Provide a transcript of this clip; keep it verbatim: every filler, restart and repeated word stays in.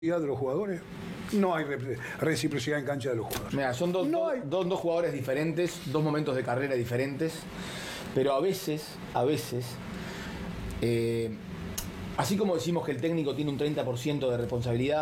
de los jugadores. No hay reciprocidad en cancha de los jugadores. Mira, son dos, no dos, hay... dos, dos jugadores diferentes, dos momentos de carrera diferentes, pero a veces, a veces, eh, así como decimos que el técnico tiene un treinta por ciento de responsabilidad